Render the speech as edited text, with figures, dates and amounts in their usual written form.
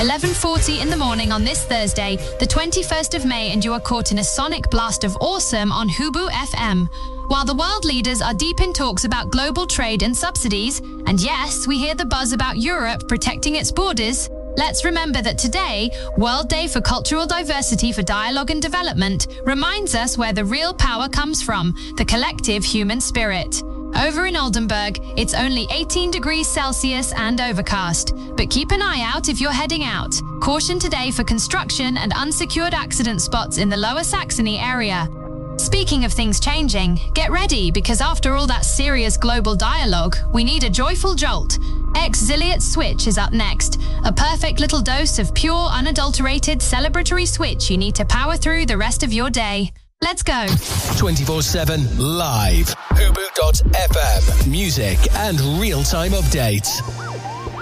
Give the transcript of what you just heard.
11:40 in the morning on this Thursday, the 21st of May, and you are caught in a sonic blast of awesome on Hubu FM. While the world leaders are deep in talks about global trade and subsidies, and yes, we hear the buzz about Europe protecting its borders, let's remember that today, World Day for Cultural Diversity for Dialogue and Development, reminds us where the real power comes from, the collective human spirit. Over in Oldenburg, it's only 18 degrees Celsius and overcast. But keep an eye out if you're heading out. Caution today for construction and unsecured accident spots in the Lower Saxony area. Speaking of things changing, get ready, because after all that serious global dialogue, we need a joyful jolt. X-Ziliot Switch is up next. A perfect little dose of pure, unadulterated, celebratory switch you need to power through the rest of your day. Let's go. 24/7 live. Hubu.fm. Music and real-time updates.